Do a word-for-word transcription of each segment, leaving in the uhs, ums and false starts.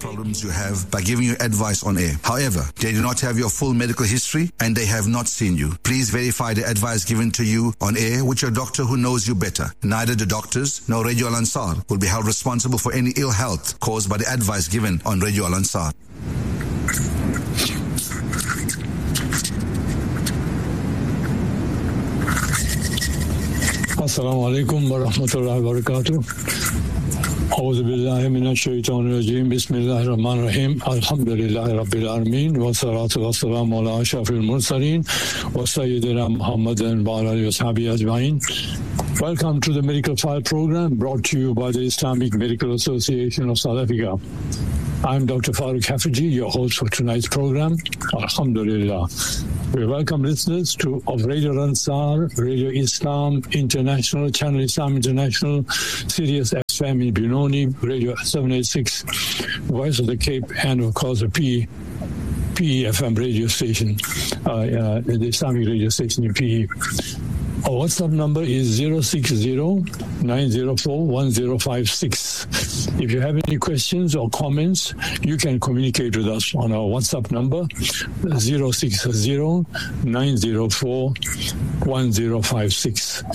problems you have by giving you advice on air. However, they do not have your full medical history and they have not seen you. Please verify the advice given to you on air with your doctor who knows you better. Neither the doctors nor Radio Al Ansar will be held responsible for any ill health caused by the advice given on Radio Al Ansar. Assalamu alaikum wa rahmatullahi wa barakatuh. A'udhu billahi minash shaitanir rajim. Bismillahir rahmanir rahim. Alhamdulillahi rabbil alamin. Wa salatu wa salamu ala ashrafil mursalin wa sayyidina Muhammadin wa ala alihi wa sahbihi ajma'in. Welcome to the Medical File program brought to you by the Islamic Medical Association of South Africa. I'm Doctor Farooq Haffajee, your host for tonight's program. Alhamdulillah. We welcome listeners to of Radio Ansar, Radio Islam International, Channel Islam International, Sirius X M in Benoni, Radio seven eighty-six, Voice of the Cape, and of course the P E F M radio station, uh, uh, the Islamic radio station in P E. Our WhatsApp number is zero six zero nine zero four one zero five six. If you have any questions or comments, you can communicate with us on our WhatsApp number zero six zero nine zero four one zero five six.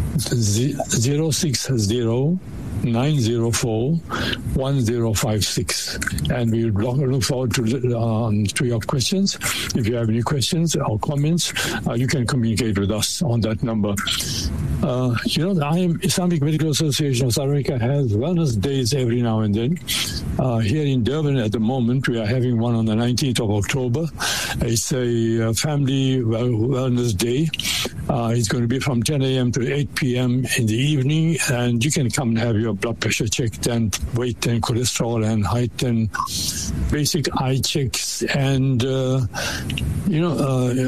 zero six zero nine zero four one zero five six, and we look forward to um, to your questions. If you have any questions or comments, uh, you can communicate with us on that number. Uh, you know, the I M Islamic Medical Association of South Africa has wellness days every now and then. Uh, here in Durban at the moment, we are having one on the nineteenth of October. It's a uh, family well, wellness day. Uh, it's going to be from ten a.m. to eight p.m. in the evening, and you can come and have your blood pressure checked and weight and cholesterol and height and basic eye checks. And, uh, you know,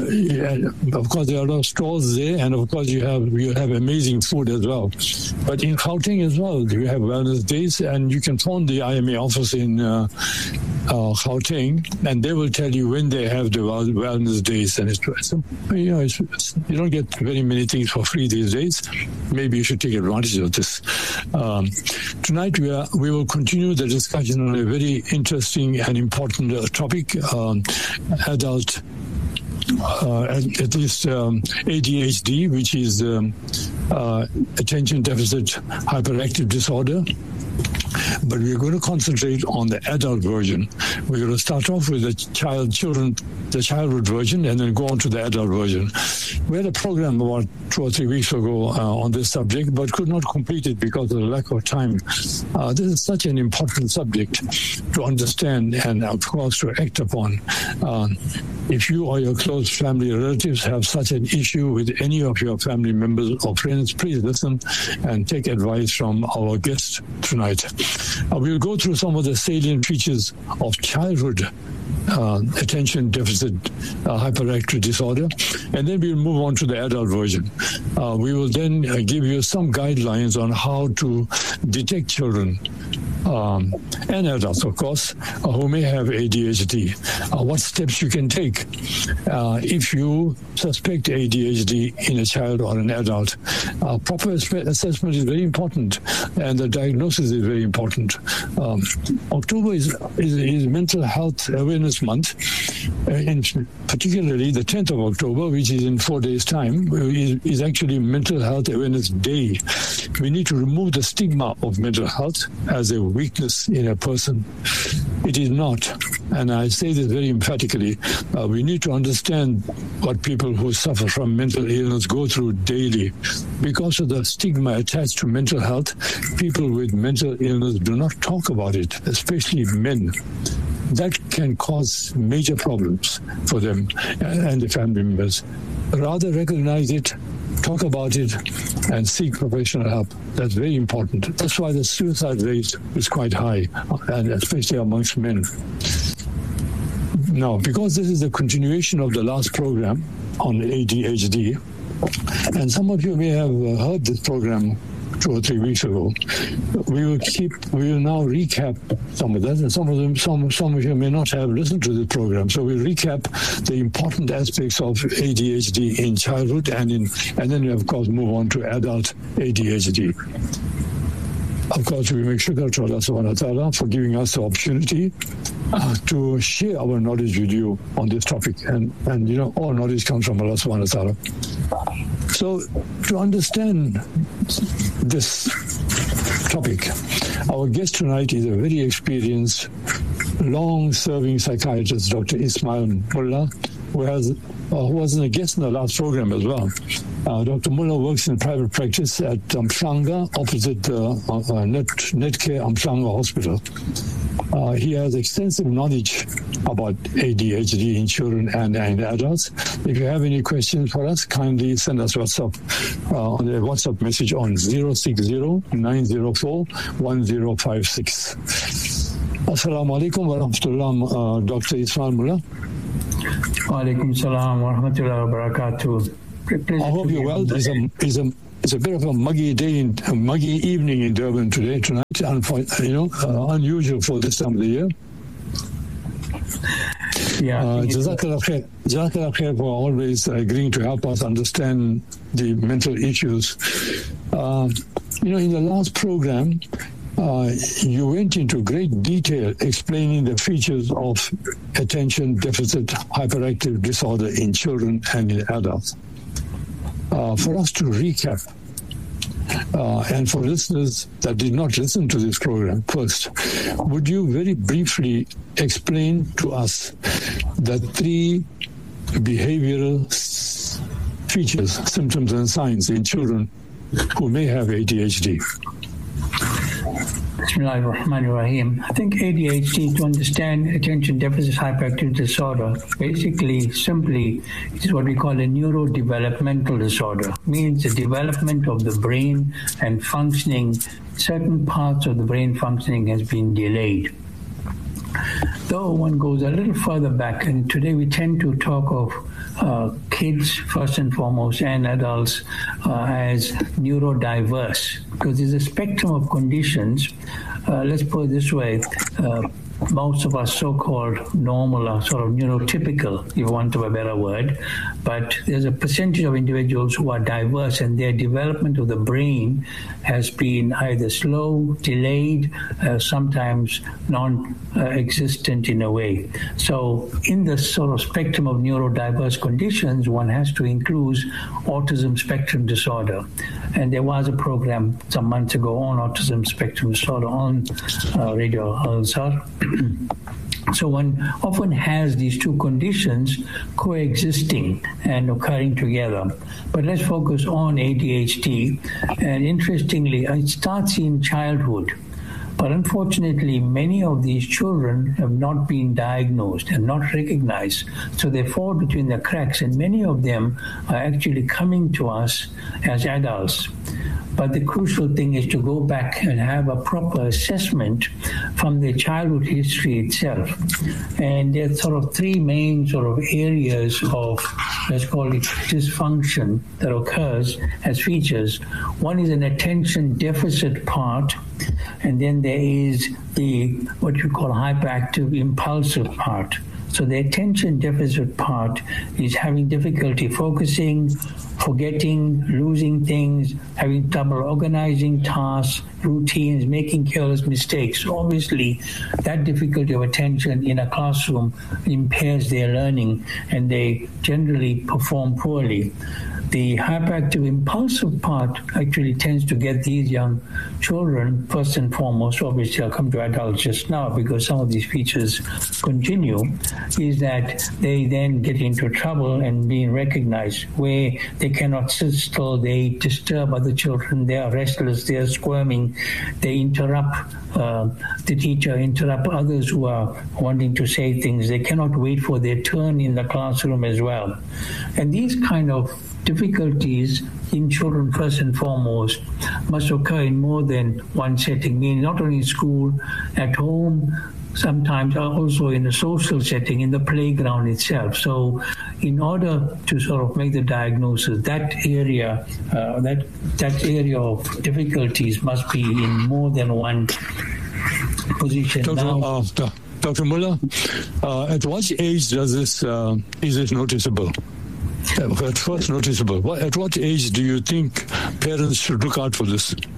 uh, of course, there are a lot of stores there, and of course, you have you have amazing food as well. But in Gauteng as well, you have wellness days, and you can phone the I M A office in uh, uh, Gauteng, and they will tell you when they have the wellness days. And it's, it's you know, it's, it's, you don't get very many things for free these days. Maybe you should take advantage of this. Um, tonight we are we will continue the discussion on a very interesting and important uh, topic: um, adult. Uh, at, at least um, A D H D, which is um, uh, attention deficit hyperactive disorder. But we're going to concentrate on the adult version. We're going to start off with the child, children, the childhood version, and then go on to the adult version. We had a program about two or three weeks ago uh, on this subject, but could not complete it because of the lack of time. Uh, this is such an important subject to understand and, of course, to act upon. Uh, if you or your close family relatives have such an issue with any of your family members or friends, please listen and take advice from our guest tonight. Uh, we'll go through some of the salient features of childhood uh, attention deficit uh, hyperactive disorder, and then we'll move on to the adult version. Uh, we will then uh, give you some guidelines on how to detect children um, and adults, of course, uh, who may have A D H D. Uh, what steps you can take uh, if you suspect A D H D in a child or an adult. Uh, proper assessment is very important, and the diagnosis is very important. Um, October is, is, is Mental Health Awareness Month, uh, and particularly the tenth of October, which is in four days' time, is, is actually Mental Health Awareness Day. We need to remove the stigma of mental health as a weakness in a person. It is not, and I say this very emphatically. Uh, we need to understand what people who suffer from mental illness go through daily. Because of the stigma attached to mental health, people with mental illness do not talk about it, especially men. That can cause major problems for them and the family members. Rather recognize it, talk about it, and seek professional help. That's very important. That's why the suicide rate is quite high, and especially amongst men. Now, because this is a continuation of the last program on A D H D, and some of you may have heard this program two or three weeks ago, we will keep. We will now recap some of that, and some of them, some some of you may not have listened to the program. So we'll recap the important aspects of A D H D in childhood, and in, and then we of course move on to adult A D H D. of course, we make shukr to Allah subhanahu wa ta'ala for giving us the opportunity uh, to share our knowledge with you on this topic. And, and, you know, all knowledge comes from Allah subhanahu wa ta'ala. So, to understand this topic, our guest tonight is a very experienced, long-serving psychiatrist, Doctor Ismail Mullah, who has uh, who was a guest in the last program as well. Uh, Doctor Mullah works in private practice at Amshanga, opposite uh, uh, Net, Netcare Amshanga Hospital. Uh, he has extensive knowledge about A D H D in children and, and adults. If you have any questions for us, kindly send us WhatsApp uh, on the WhatsApp message on zero six zero nine zero four one zero five six. Assalamu alaikum wa rahmatullah, uh, Doctor Ismail Mullah. Wa alaikum salam wa rahmatullahi wa barakatuh. I hope you're well. It's a, it's, a, it's a bit of a muggy day, in, a muggy evening in Durban today, tonight. You know, uh, unusual for this time of the year. Yeah. Uh, Jazakallah khair. Jazakallah khair for always agreeing to help us understand the mental issues. Uh, you know, in the last program, Uh, you went into great detail explaining the features of attention deficit hyperactive disorder in children and in adults. Uh, for us to recap, uh, and for listeners that did not listen to this program first, would you very briefly explain to us the three behavioral features, symptoms, and signs in children who may have A D H D? Bismillahirrahmanirrahim. I think A D H D, to understand attention deficit hyperactivity disorder, basically, simply, it is what we call a neurodevelopmental disorder. Means the development of the brain and functioning, certain parts of the brain functioning has been delayed. Though one goes a little further back, and today we tend to talk of uh, kids first and foremost and adults uh, as neurodiverse, because there's a spectrum of conditions. Uh, let's put it this way. Uh, most of us so-called normal are sort of neurotypical, if you want of a better word, but there's a percentage of individuals who are diverse and their development of the brain has been either slow, delayed, uh, sometimes non-existent in a way. So in the sort of spectrum of neurodiverse conditions, one has to include autism spectrum disorder. And there was a program some months ago on autism spectrum disorder on uh, Radio Al-Azhar. So one often has these two conditions coexisting and occurring together. But let's focus on A D H D. And interestingly, it starts in childhood. But unfortunately, many of these children have not been diagnosed and not recognized. So they fall between the cracks, and many of them are actually coming to us as adults. But the crucial thing is to go back and have a proper assessment from their childhood history itself. And there's sort of three main sort of areas of, let's call it, dysfunction that occurs as features. One is an attention deficit part, and then there is the what you call hyperactive impulsive part. So the attention deficit part is having difficulty focusing, forgetting, losing things, having trouble organizing tasks, routines, making careless mistakes. So obviously, that difficulty of attention in a classroom impairs their learning, and they generally perform poorly. The hyperactive impulsive part actually tends to get these young children, first and foremost, obviously I'll come to adults just now because some of these features continue, is that they then get into trouble and being recognized where they cannot sit still, they disturb other children, they are restless, they are squirming, they interrupt uh, the teacher, interrupt others who are wanting to say things, they cannot wait for their turn in the classroom as well. And these kind of difficulties in children, first and foremost, must occur in more than one setting, meaning not only in school, at home, sometimes also in a social setting, in the playground itself. So in order to sort of make the diagnosis, that area, uh, that, that area of difficulties must be in more than one position. Doctor Now, Uh, Doctor Mullah, uh, at what age does this, uh, is it noticeable? At first noticeable. At what age do you think parents should look out for this?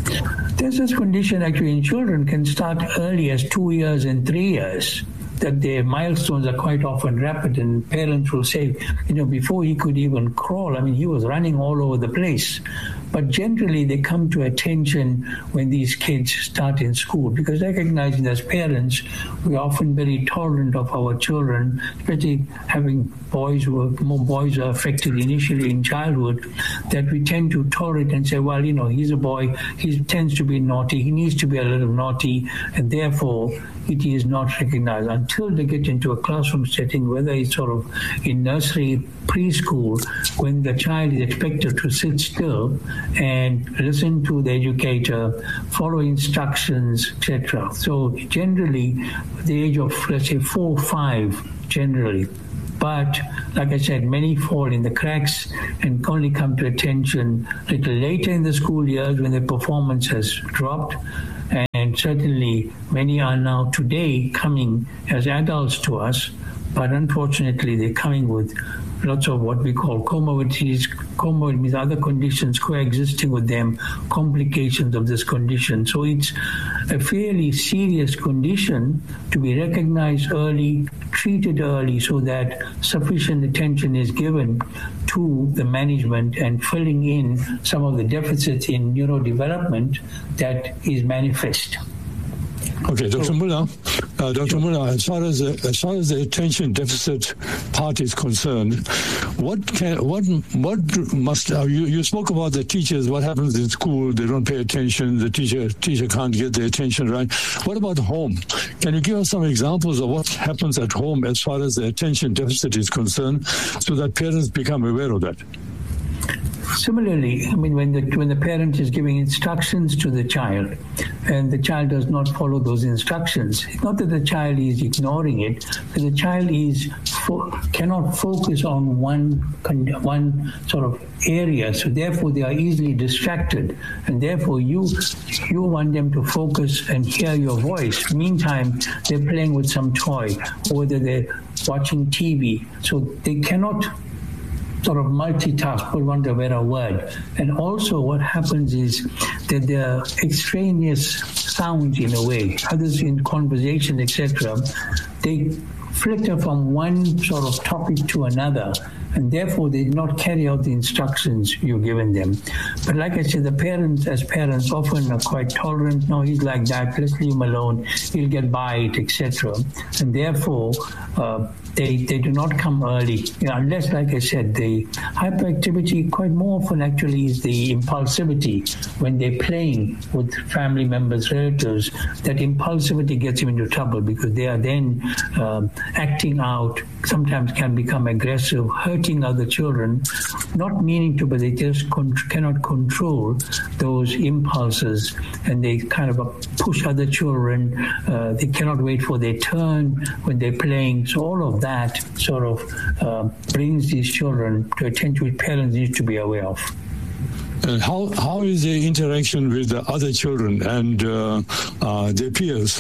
There's this condition actually in children can start early as two years and three years. That their milestones are quite often rapid, and parents will say, you know, before he could even crawl, I mean, he was running all over the place. But generally, they come to attention when these kids start in school, because recognizing as parents, we're often very tolerant of our children, especially having boys who are, more boys are affected initially in childhood, that we tend to tolerate and say, well, you know, he's a boy, he tends to be naughty, he needs to be a little naughty, and therefore it is not recognized until they get into a classroom setting, whether it's sort of in nursery, preschool, when the child is expected to sit still and listen to the educator, follow instructions, et cetera. So generally, the age of, let's say, four or five, generally. But like I said, many fall in the cracks and only come to attention a little later in the school years when their performance has dropped. And certainly many are now today coming as adults to us, but unfortunately they're coming with lots of what we call comorbidities. Comorbid means other conditions coexisting with them, complications of this condition. So it's a fairly serious condition to be recognized early, treated early, so that sufficient attention is given to the management and filling in some of the deficits in neurodevelopment that is manifest. Okay, Doctor Mullah, uh, Doctor Mullah, as far as the, as far as the attention deficit part is concerned, what can what what must uh, you you spoke about the teachers? What happens in school? They don't pay attention. The teacher teacher can't get the attention right. What about home? Can you give us some examples of what happens at home as far as the attention deficit is concerned, so that parents become aware of that? Similarly, I mean, when the when the parent is giving instructions to the child and the child does not follow those instructions, it's not that the child is ignoring it, but the child is fo- cannot focus on one one sort of area, so therefore they are easily distracted, and therefore you you want them to focus and hear your voice. Meantime, they're playing with some toy, or whether they're watching T V, so they cannot sort of multitask, for want of a better word. And also what happens is that there are extraneous sounds in a way, others in conversation, et cetera. They flicker from one sort of topic to another, and therefore they did not carry out the instructions you've given them. But like I said, the parents, as parents, often are quite tolerant. No, he's like that, let's leave him alone, he'll get by it, et cetera. And therefore, uh, They, they do not come early, you know, unless, like I said, the hyperactivity quite more often actually is the impulsivity when they're playing with family members, relatives. That impulsivity gets them into trouble because they are then um, acting out, sometimes can become aggressive, hurting other children, not meaning to, but they just con- cannot control those impulses, and they kind of push other children. Uh, they cannot wait for their turn when they're playing. So all of that that sort of uh, brings these children to attention which parents need to be aware of. And how how is the interaction with the other children and uh, uh, their peers?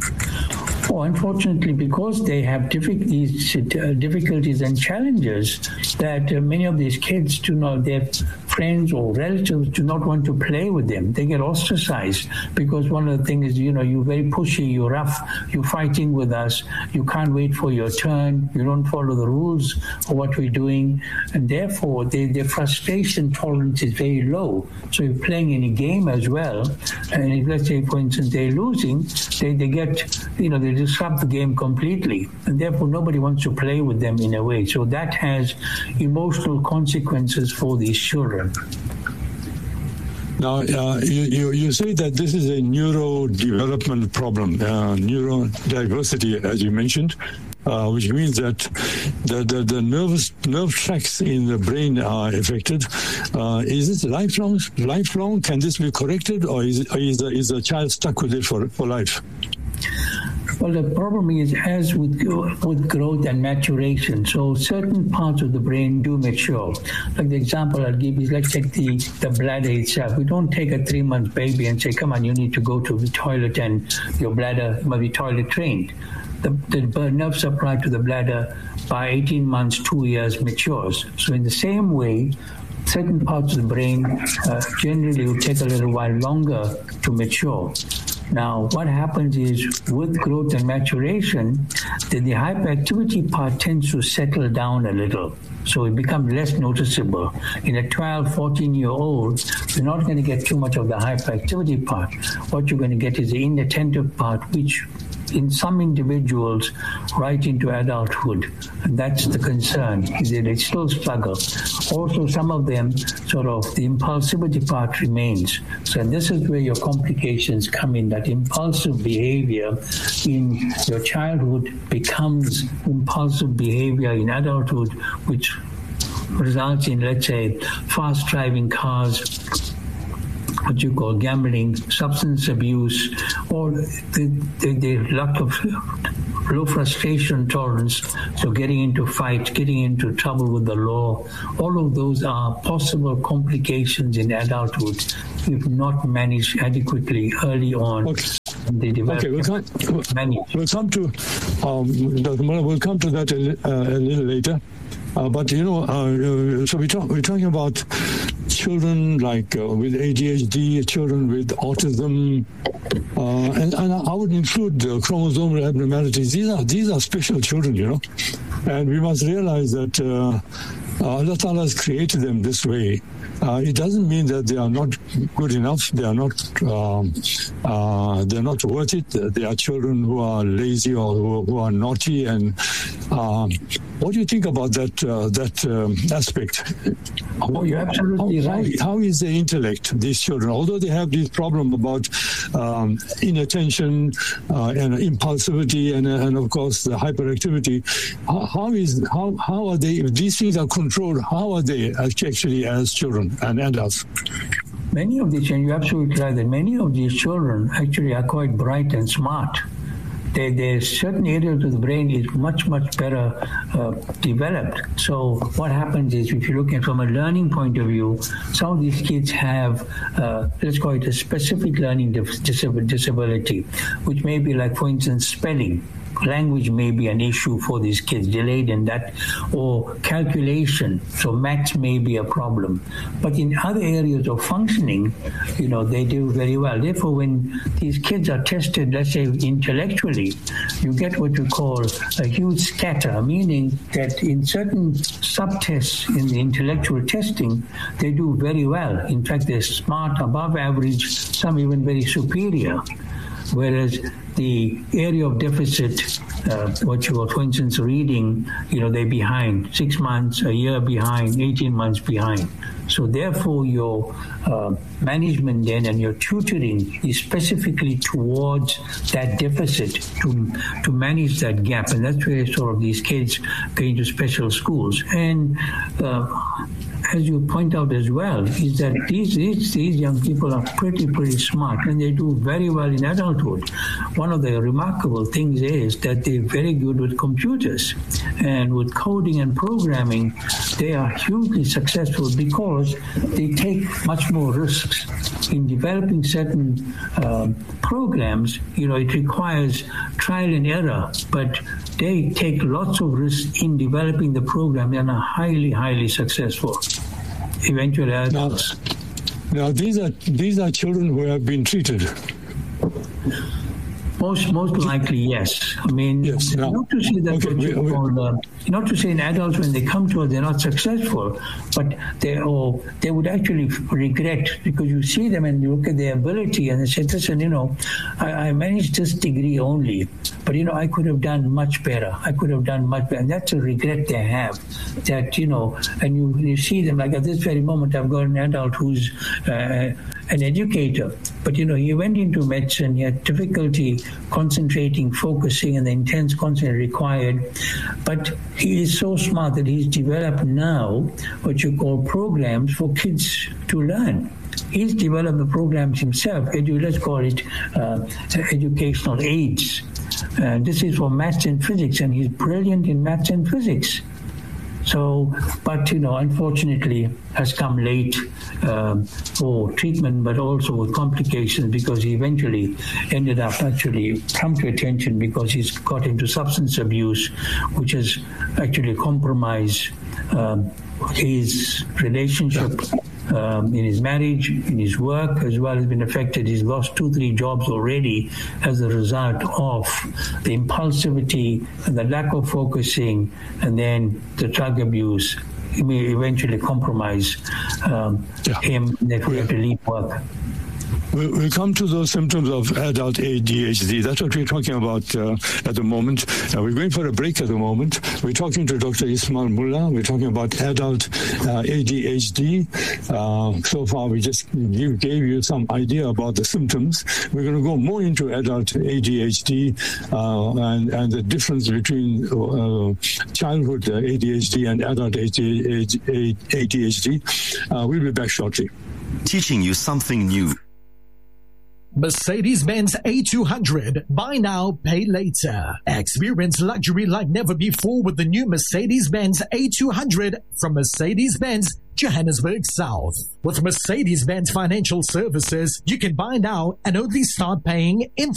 Oh, unfortunately, because they have difficulties, uh, difficulties and challenges that uh, many of these kids do not, their friends or relatives do not want to play with them. They get ostracized because one of the things is, you know, you're very pushy, you're rough, you're fighting with us, you can't wait for your turn, you don't follow the rules of what we're doing, and therefore they, their frustration tolerance is very low. So you're playing in a game as well, and if, let's say, for instance, they're losing, they, they get, you know, they disrupt the game completely, and therefore nobody wants to play with them in a way. So that has emotional consequences for these children. Now, uh, you, you, you say that this is a neurodevelopment problem, uh, neurodiversity, as you mentioned, uh, which means that the, the, the nervous, nerve tracts in the brain are affected. Uh, is this lifelong? Lifelong? Can this be corrected, or is, it, is, the, is the child stuck with it for, for life? Well, the problem is as with with growth and maturation, so certain parts of the brain do mature. Like the example I'll give is, let's take the, the bladder itself. We don't take a three-month baby and say, come on, you need to go to the toilet and your bladder must be toilet trained. The, the nerve supply to the bladder by eighteen months, two years matures. So in the same way, certain parts of the brain uh, generally will take a little while longer to mature. Now, what happens is with growth and maturation, then the hyperactivity part tends to settle down a little. So it becomes less noticeable. In a twelve, fourteen-year-old, you're not going to get too much of the hyperactivity part. What you're going to get is the inattentive part, which in some individuals right into adulthood. And that's the concern, is that they still struggle. Also, some of them, sort of, the impulsivity part remains. So this is where your complications come in, that impulsive behavior in your childhood becomes impulsive behavior in adulthood, which results in, let's say, fast driving cars, what you call gambling, substance abuse, or the, the, the lack of low frustration tolerance, so getting into fights, getting into trouble with the law. All of those are possible complications in adulthood if not managed adequately early on. Okay. They develop okay, we'll come, we'll come to um, we'll come to that a, uh, a little later. Uh, but you know, uh, so we talk, we're talking about children like uh, with A D H D, children with autism, uh, and, and I would include uh, chromosomal abnormalities. These are these are special children, you know, and we must realize that uh, Allah Ta'ala has created them this way. Uh, it doesn't mean that they are not good enough. They are not. Um, uh, they are not worth it. They are children who are lazy or who, who are naughty. And um, what do you think about that uh, that um, aspect? Oh, you're absolutely how, right. How, how is their intellect? These children, although they have this problem about um, inattention uh, and impulsivity, and and of course the hyperactivity, how, how is how how are they? If these things are controlled, how are they actually as children and adults? Many of these, and you're absolutely right, that many of these children actually are quite bright and smart. They, there's certain areas of the brain is much, much better uh, developed. So what happens is, if you look at from a learning point of view, some of these kids have, uh, let's call it a specific learning dis- disability, which may be like, for instance, spelling. Language may be an issue for these kids, delayed in that, or calculation. So maths may be a problem. But in other areas of functioning, you know, they do very well. Therefore, when these kids are tested, let's say intellectually, you get what you call a huge scatter, meaning that in certain subtests in the intellectual testing, they do very well. In fact, they're smart, above average, some even very superior. Whereas the area of deficit, uh, what you are, for instance, reading, you know, they're behind, six months, a year behind, eighteen months behind. So therefore, your uh, management then and your tutoring is specifically towards that deficit to to manage that gap. And that's where sort of these kids go into special schools. And uh, as you point out as well, is that these, these these young people are pretty, pretty smart, and they do very well in adulthood. One of the remarkable things is that they're very good with computers, and with coding and programming, they are hugely successful because they take much more risks. In developing certain uh, programs, you know, it requires trial and error, but they take lots of risks in developing the program and are highly, highly successful. Eventually, adults. Now, now these are these are children who have been treated. Most most likely, yes. I mean, yes, no. not to say that okay, we, we, call, uh, not to say in adults when they come to us they're not successful, but they oh they would actually regret, because you see them and you look at their ability and they say, listen, you know, I, I managed this degree only, but you know I could have done much better. I could have done much better, and that's a regret they have. That you know, and you you see them like at this very moment. I've got an adult who's uh, an educator, but you know he went into medicine. He had difficulty concentrating, focusing, and the intense concentration required. But he is so smart that he's developed now what you call programs for kids to learn. He's developed the programs himself. Edu, let's call it uh, educational aids. Uh, this is for maths and physics, and he's brilliant in maths and physics. So, but, you know, unfortunately has come late um, for treatment, but also with complications because he eventually ended up actually come to attention because he's got into substance abuse, which has actually compromised um, his relationship um, in his marriage, in his work, as well as been affected. He's lost two, three jobs already as a result of the impulsivity and the lack of focusing, and then the drug abuse. He may eventually compromise um, yeah. him, and therefore have to leave work. We'll come to those symptoms of adult A D H D. That's what we're talking about uh, at the moment. Uh, we're going for a break at the moment. We're talking to Doctor Ismail Mullah. We're talking about adult uh, A D H D. Uh, so far, we just gave, gave you some idea about the symptoms. We're going to go more into adult A D H D uh, and, and the difference between uh, childhood A D H D and adult A D H D. Uh, we'll be back shortly. Teaching you something new. Mercedes-Benz A two hundred. Buy now, pay later. Experience luxury like never before with the new Mercedes-Benz A two hundred from Mercedes-Benz Johannesburg South. With Mercedes-Benz Financial Services, you can buy now and only start paying in